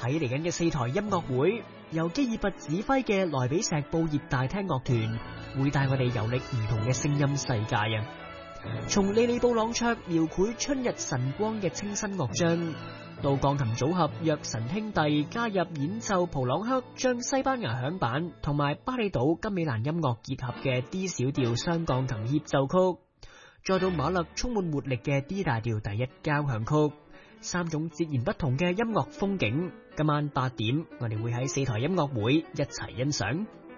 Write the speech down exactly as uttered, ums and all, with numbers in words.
喺嚟緊嘅四台音樂會，由基爾拔指揮嘅萊比錫布葉大廳樂團會帶我哋遊歷唔同嘅聲音世界啊！從利利布朗卓描繪春日晨光嘅清新樂章，到鋼琴組合約神兄弟加入演奏普朗克將西班牙響板同埋巴厘島金美蘭音樂結合嘅 D 小調雙鋼琴協奏曲，再到馬勒充滿活力嘅 D 大調第一交響曲，三種截然不同嘅音樂風景。今晚八點，我哋會喺四台音樂會一齊欣賞。